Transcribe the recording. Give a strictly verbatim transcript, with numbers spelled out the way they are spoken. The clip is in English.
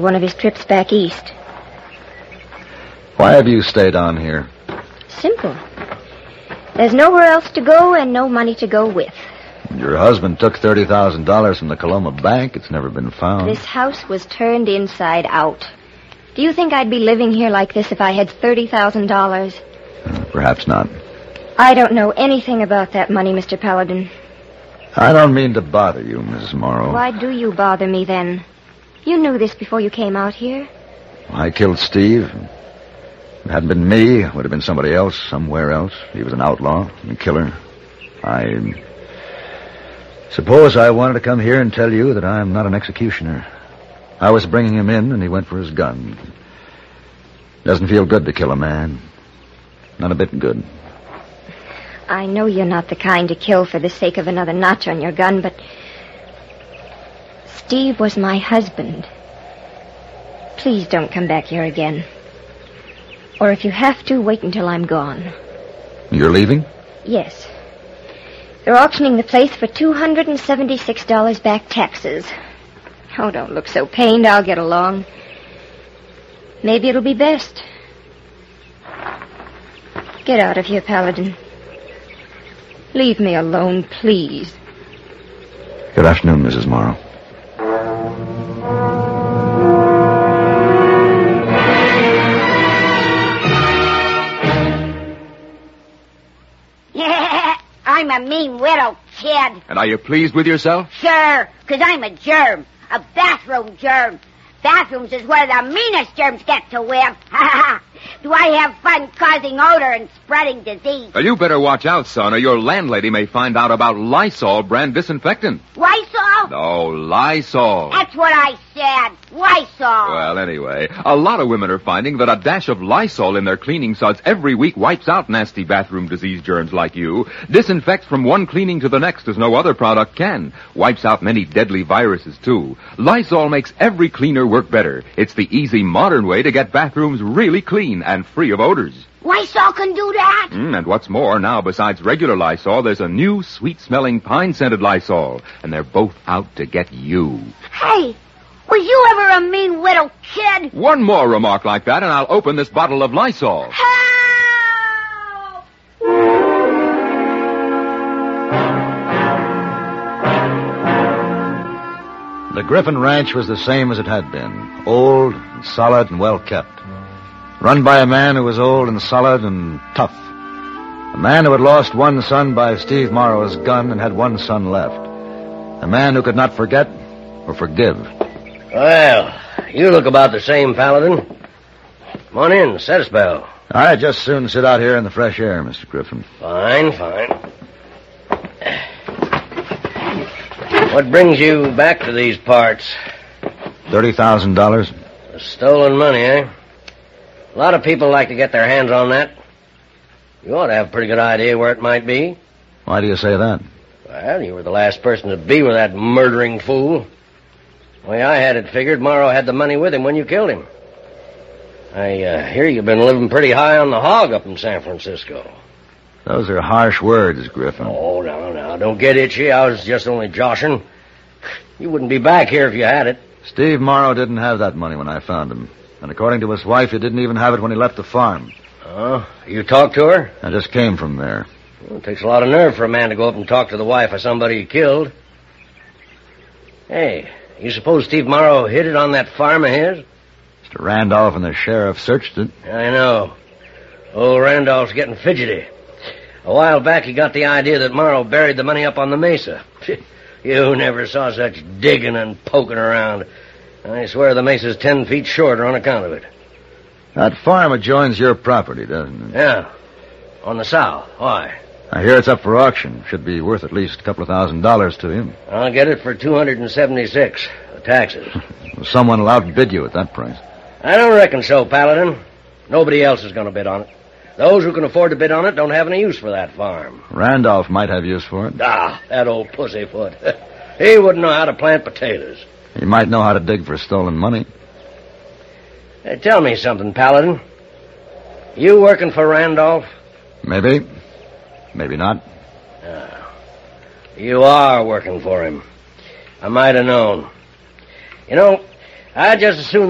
one of his trips back east. Why have you stayed on here? Simple. There's nowhere else to go and no money to go with. Your husband took thirty thousand dollars from the Coloma Bank. It's never been found. This house was turned inside out. Do you think I'd be living here like this if I had thirty thousand dollars? Uh, perhaps not. I don't know anything about that money, Mister Paladin. I don't mean to bother you, Missus Morrow. Why do you bother me, then? You knew this before you came out here. I killed Steve. If it hadn't been me, it would have been somebody else, somewhere else. He was an outlaw, a killer. I suppose I wanted to come here and tell you that I'm not an executioner. I was bringing him in, and he went for his gun. Doesn't feel good to kill a man. Not a bit good. I know you're not the kind to kill for the sake of another notch on your gun, but Steve was my husband. Please don't come back here again. Or if you have to, wait until I'm gone. You're leaving? Yes. They're auctioning the place for two hundred seventy-six dollars back taxes. Oh, don't look so pained. I'll get along. Maybe it'll be best. Get out of here, Paladin. Leave me alone, please. Good afternoon, Missus Morrow. I'm a mean widow, kid. And are you pleased with yourself? Sure, because I'm a germ. A bathroom germ. Bathrooms is where the meanest germs get to live. Do I have fun causing odor and spreading disease? Well, you better watch out, son, or your landlady may find out about Lysol brand disinfectant. Lysol? No, Lysol. That's what I said. Lysol. Well, anyway, a lot of women are finding that a dash of Lysol in their cleaning suds every week wipes out nasty bathroom disease germs like you, disinfects from one cleaning to the next as no other product can, wipes out many deadly viruses, too. Lysol makes every cleaner work better. It's the easy, modern way to get bathrooms really clean and free of odors. Lysol can do that? Mm, and what's more, now besides regular Lysol, there's a new sweet-smelling pine-scented Lysol, and they're both out to get you. Hey, was you ever a mean little kid? One more remark like that, and I'll open this bottle of Lysol. Help! The Griffin Ranch was the same as it had been. Old, and solid, and well-kept. Run by a man who was old and solid and tough. A man who had lost one son by Steve Morrow's gun and had one son left. A man who could not forget or forgive. Well, you look about the same, Paladin. Come on in, set a spell. I'd just soon sit out here in the fresh air, Mister Griffin. Fine, fine. What brings you back to these parts? Thirty thousand dollars. Stolen money, eh? A lot of people like to get their hands on that. You ought to have a pretty good idea where it might be. Why do you say that? Well, you were the last person to be with that murdering fool. The way I had it figured, Morrow had the money with him when you killed him. I uh, hear you've been living pretty high on the hog up in San Francisco. Those are harsh words, Griffin. Oh, no, no, don't get itchy. I was just only joshing. You wouldn't be back here if you had it. Steve Morrow didn't have that money when I found him. And according to his wife, he didn't even have it when he left the farm. Oh, you talked to her? I just came from there. Well, it takes a lot of nerve for a man to go up and talk to the wife of somebody he killed. Hey, you suppose Steve Morrow hid it on that farm of his? Mister Randolph and the sheriff searched it. I know. Old Randolph's getting fidgety. A while back, he got the idea that Morrow buried the money up on the mesa. You never saw such digging and poking around. I swear the mesa's ten feet shorter on account of it. That farm adjoins your property, doesn't it? Yeah. On the south. Why? I hear it's up for auction. Should be worth at least a couple of thousand dollars to you. I'll get it for two hundred seventy-six. The taxes. Someone will outbid you at that price. I don't reckon so, Paladin. Nobody else is going to bid on it. Those who can afford to bid on it don't have any use for that farm. Randolph might have use for it. Ah, that old pussyfoot. He wouldn't know how to plant potatoes. He might know how to dig for stolen money. Hey, tell me something, Paladin. You working for Randolph? Maybe. Maybe not. Ah, you are working for him. I might have known. You know, I just as soon